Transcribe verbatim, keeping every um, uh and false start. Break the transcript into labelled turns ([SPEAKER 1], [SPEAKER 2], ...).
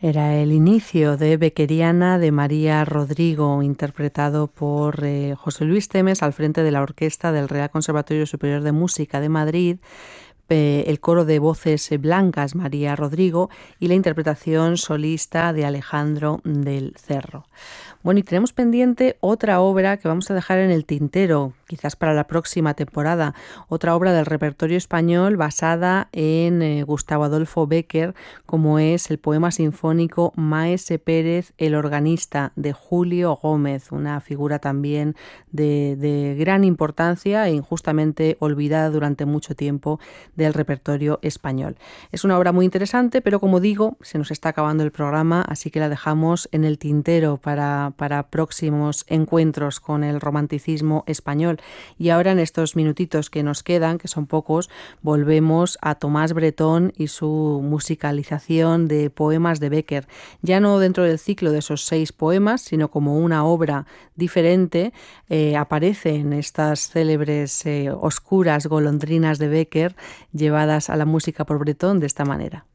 [SPEAKER 1] Era el inicio de Beckeriana de María Rodrigo, interpretado por eh, José Luis Temes al frente de la orquesta del Real Conservatorio Superior de Música de Madrid, eh, el coro de voces blancas María Rodrigo y la interpretación solista de Alejandro del Cerro. Bueno, y tenemos pendiente otra obra que vamos a dejar en el tintero, quizás para la próxima temporada, otra obra del repertorio español basada en eh, Gustavo Adolfo Bécquer, como es el poema sinfónico Maese Pérez, el organista, de Julio Gómez, una figura también de, de gran importancia e injustamente olvidada durante mucho tiempo del repertorio español. Es una obra muy interesante, pero como digo, se nos está acabando el programa, así que la dejamos en el tintero para para próximos encuentros con el romanticismo español. Y ahora, en estos minutitos que nos quedan, que son pocos, volvemos a Tomás Bretón y su musicalización de poemas de Bécquer, ya no dentro del ciclo de esos seis poemas, sino como una obra diferente. Eh, aparecen estas célebres eh, oscuras golondrinas de Bécquer llevadas a la música por Bretón de esta manera.